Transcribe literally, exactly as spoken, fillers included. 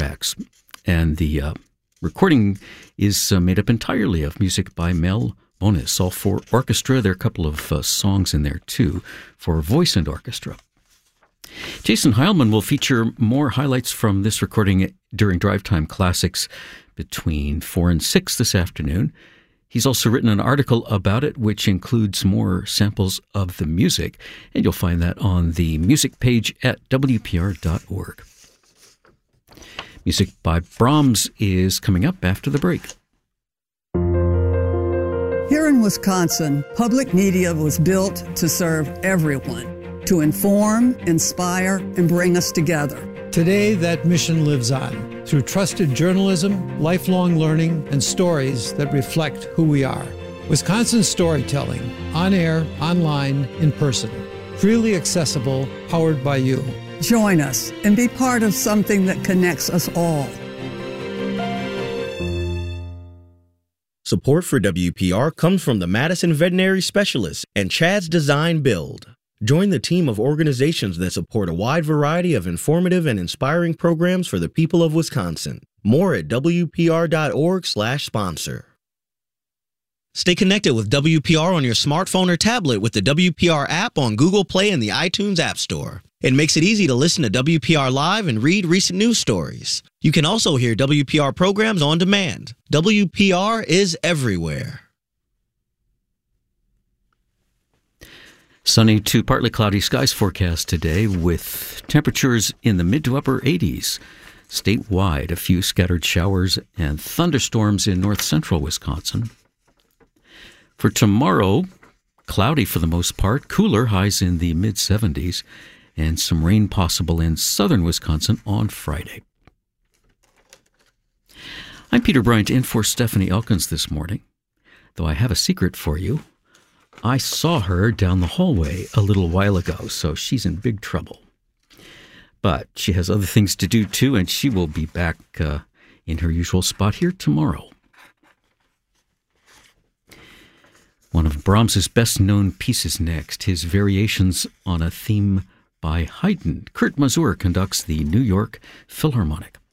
sax. And the uh, recording is uh, made up entirely of music by Mel Monis, all for orchestra. There are a couple of uh, songs in there, too, for voice and orchestra. Jason Heilman will feature more highlights from this recording during Drive Time Classics between four and six this afternoon. He's also written an article about it, which includes more samples of the music, and you'll find that on the music page at W P R dot org. Music by Brahms is coming up after the break. Here in Wisconsin, public media was built to serve everyone, to inform, inspire, and bring us together. Today, that mission lives on through trusted journalism, lifelong learning, and stories that reflect who we are. Wisconsin storytelling, on air, online, in person. Freely accessible, powered by you. Join us and be part of something that connects us all. Support for W P R comes from the Madison Veterinary Specialists and Chad's Design Build. Join the team of organizations that support a wide variety of informative and inspiring programs for the people of Wisconsin. More at W P R dot org slash sponsor. Stay connected with W P R on your smartphone or tablet with the W P R app on Google Play and the iTunes App Store. It makes it easy to listen to W P R Live and read recent news stories. You can also hear W P R programs on demand. W P R is everywhere. Sunny to partly cloudy skies forecast today with temperatures in the mid to upper eighties. Statewide, a few scattered showers and thunderstorms in north central Wisconsin. For tomorrow, cloudy for the most part, cooler, highs in the mid seventies, and some rain possible in southern Wisconsin on Friday. I'm Peter Bryant in for Stephanie Elkins this morning. Though I have a secret for you. I saw her down the hallway a little while ago, so she's in big trouble. But she has other things to do too, and she will be back uh, in her usual spot here tomorrow. One of Brahms's best-known pieces next, his variations on a theme by Haydn. Kurt Masur conducts the New York Philharmonic.